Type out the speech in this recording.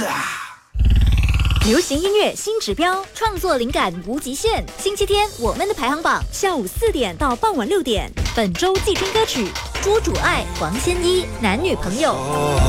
流行音乐新指标，创作灵感无极限。星期天我们的排行榜，下午4点到傍晚6点。本周季春歌曲：朱主爱、黄仙依，男女朋友。